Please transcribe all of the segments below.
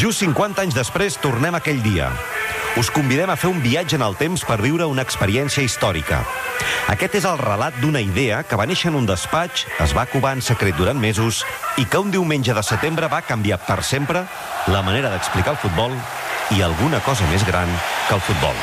Just 50 anys després tornem aquell dia. Us convidem a fer un viatge en el temps per viure una experiència històrica. Aquest és el relat d'una idea que va néixer en un despatx, es va covar en secret durant mesos i que un diumenge de setembre va canviar per sempre la manera d'explicar el futbol i alguna cosa més gran que el futbol.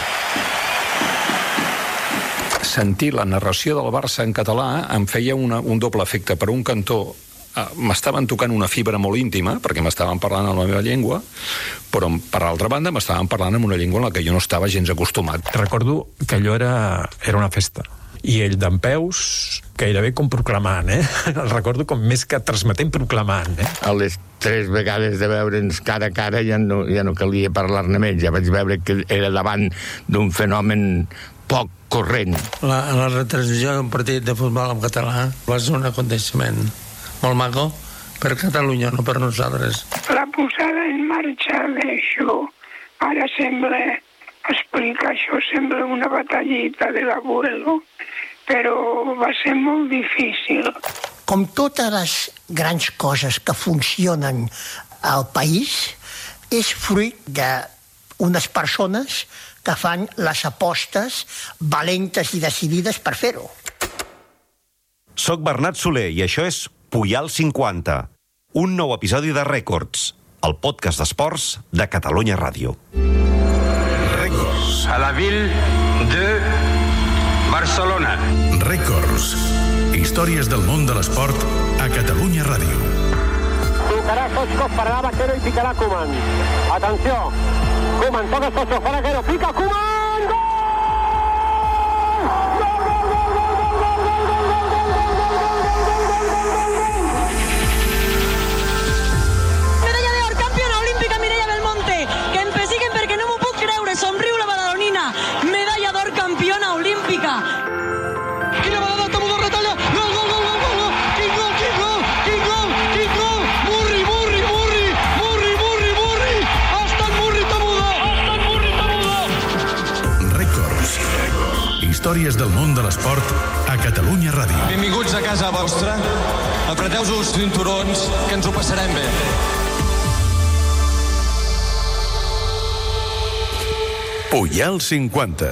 Sentir la narració del Barça en català em feia un doble efecte. Per un cantó, m'estaven tocant una fibra molt íntima, perquè m'estaven parlant en la meva llengua, però per altra banda m'estaven parlant en una llengua en la que jo no estava gens acostumat. Recordo que allò era una festa. I ell dempeus, gairebé com proclamant, El recordo com més que transmetent, proclamant, A les 3 vegades de veure'ns cara a cara ja no calia parlar-ne més. Ja vaig veure que era davant d'un fenomen poc corrent. La retransmissió d'un partit de futbol en català va ser un aconteixement molt maco per Catalunya, no per nosaltres. La posada en marxa d'això ara sembla explicar això, sembla una batallita de l'abuelo, però va ser molt difícil. Com totes les grans coses que funcionen al país, és fruit d'unes persones que fan les apostes valentes i decidides per fer-ho. Soc Bernat Soler i això és Puyal 50, un nou episodi de Rècords, el podcast d'esports de Catalunya Ràdio. Rècords. A la ville de Barcelona. Rècords. Històries del món de l'esport a Catalunya Ràdio. Tocarà Soscos, pararà Vaquero i picarà Koeman. Atenció. Koeman, toca Soscos, fa Vaquero, pica Koeman! Gol! Somriu la badalonina, medalla d'or campiona olímpica. Quina balada, Tamudo retalla, gol, gol, gol, gol, gol, quin gol, quin gol, quin gol, quin gol, Murri, Murri, Murri, Murri, Murri, Murri, ha estat Murri, Tamudo, ha estat Murri, Tamudo. Rècords. Històries del món de l'esport a Catalunya Ràdio. Benvinguts a casa vostra, apreteu-vos els cinturons, que ens ho passarem bé. Puyal 50.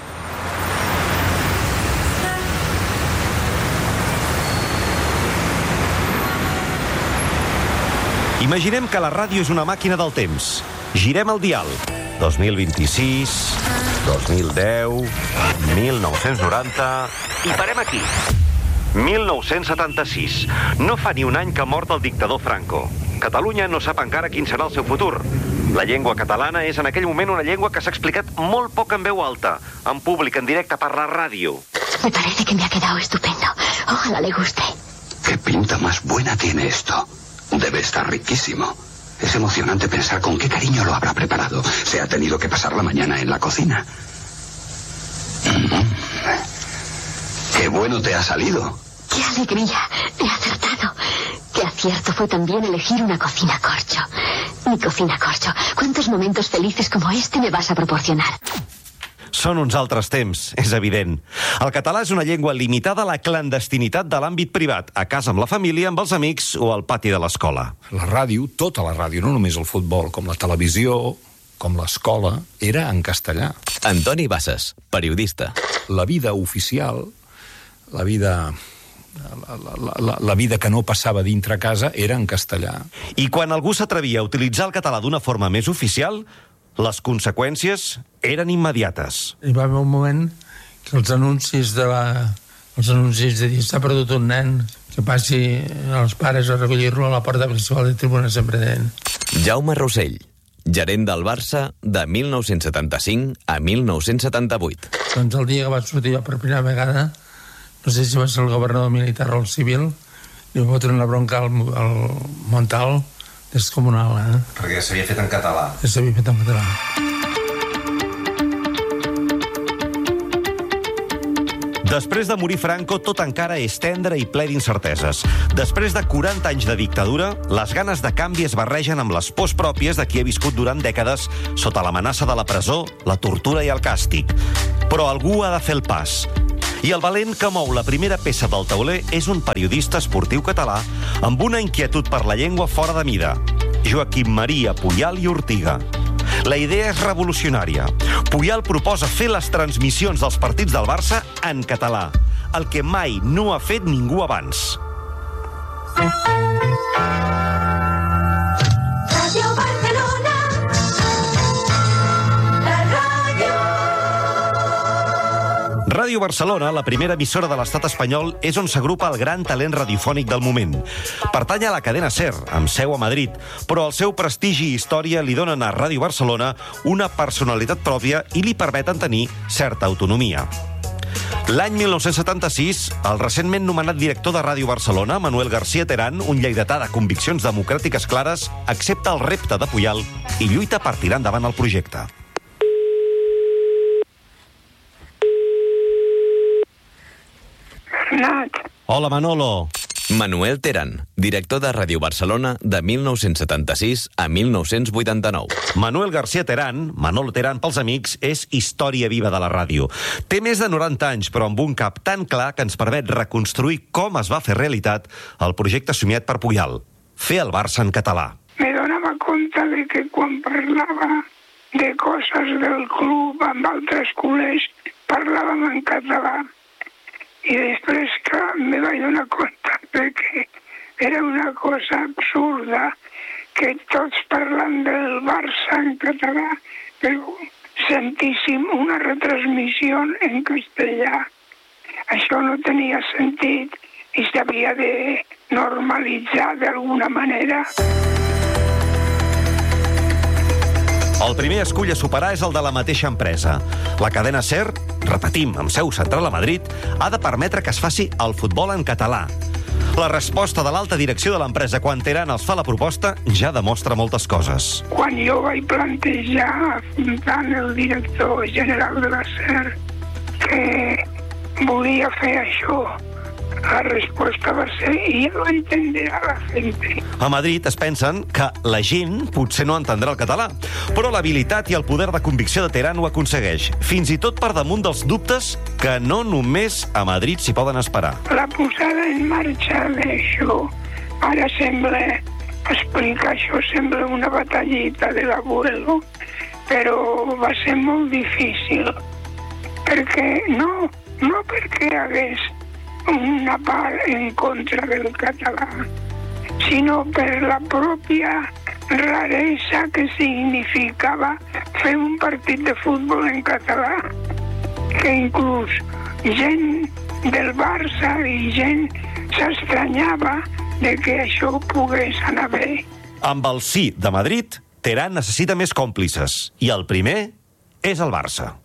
Imaginem que la ràdio és una màquina del temps. Girem el dial. 2026, 2010, 1990... I parem aquí. 1976. No fa ni un any que ha mort el dictador Franco. Catalunya no sap encara quin serà el seu futur. La llengua catalana és en aquell moment una llengua que s'ha explicat molt poc en veu alta, en públic, en directe, per la ràdio. Me parece que me ha quedado estupendo. Ojalá le guste. ¿Qué pinta más buena tiene esto? Debe estar riquísimo. Es emocionante pensar con qué cariño lo habrá preparado. Se ha tenido que pasar la mañana en la cocina. ¡Qué bueno te ha salido! ¡Qué alegría! He acertado. Qué acierto fue también elegir una cocina corcho. Mi cocina corcho. ¿Cuántos momentos felices como este me vas a proporcionar? Són uns altres temps, és evident. El català és una llengua limitada a la clandestinitat de l'àmbit privat, a casa amb la família, amb els amics o al pati de l'escola. La ràdio, tota la ràdio, no només el futbol, com la televisió, com l'escola, era en castellà. Antoni Bassas, periodista. La vida oficial, la vida que no passava dintre casa era en castellà. I quan algú s'atrevia a utilitzar el català d'una forma més oficial, les conseqüències eren immediates. Hi va haver un moment que els anuncis de dir s'ha perdut un nen, que passi els pares a recollir-lo a la porta principal de tribuna sempre deien. Jaume Rossell, gerent del Barça de 1975 a 1978. Doncs el dia que vaig sortir jo per primera vegada, no sé si va ser el governador militar o el civil, li va fotre una bronca al Montal descomunal, Perquè s'havia fet en català. S'havia fet en català. Després de morir Franco, tot encara és tendre i ple d'incerteses. Després de 40 anys de dictadura, les ganes de canvi es barregen amb les pors pròpies de qui ha viscut durant dècades sota l'amenaça de la presó, la tortura i el càstig. Però algú ha de fer el pas. I el valent que mou la primera peça del tauler és un periodista esportiu català amb una inquietud per la llengua fora de mida. Joaquim Maria Puyal i Ortiga. La idea és revolucionària. Puyal proposa fer les transmissions dels partits del Barça en català, el que mai no ha fet ningú abans. Radio Barcelona, la ràdio. Ràdio Barcelona, la primera emissora de l'estat espanyol, és on s'agrupa el gran talent radiofònic del moment. Pertany a la cadena SER, amb seu a Madrid, però el seu prestigi i història li donen a Ràdio Barcelona una personalitat pròpia i li permeten tenir certa autonomia. L'any 1976, el recentment nomenat director de Ràdio Barcelona, Manuel García Terán, un lleidatà de conviccions democràtiques clares, accepta el repte de Puyal i lluita per tirar endavant el projecte. Bernat. Hola, Manolo. Manuel Terán, director de Ràdio Barcelona de 1976 a 1989. Manuel García Terán, Manolo Terán pels amics, és història viva de la ràdio. Té més de 90 anys, però amb un cap tan clar que ens permet reconstruir com es va fer realitat el projecte somiat per Puyal, fer el Barça en català. Me donava compte de que quan parlava de coses del club amb altres culers, parlàvem en català. I després que me vaig donar compte que era una cosa absurda que tots parlant del Barça en català, però sentíssim una retransmissió en castellà. Això no tenia sentit i s'havia de normalitzar d'alguna manera. El primer escull a superar és el de la mateixa empresa. La cadena SER, repetim, amb seu central a Madrid, ha de permetre que es faci el futbol en català. La resposta de l'alta direcció de l'empresa quan Terán els fa la proposta ja demostra moltes coses. Quan jo vaig plantejar, afrontant el director general de la SER, que volia fer això, la resposta va ser, i ja lo entenderà la gent. A Madrid es pensen que la gent potser no entendrà el català, però l'habilitat i el poder de convicció de Terán ho aconsegueix, fins i tot per damunt dels dubtes que no només a Madrid s'hi poden esperar. La posada en marxa d'això, ara sembla, explicar això sembla una batallita de l'abuelo, però va ser molt difícil, perquè no perquè hagués una part en contra del català, sinó per la pròpia raresa que significava fer un partit de futbol en català, que inclús gent del Barça i gent s'estranyava de que això pogués anar bé. Amb el sí de Madrid, Terán necessita més còmplices, i el primer és el Barça.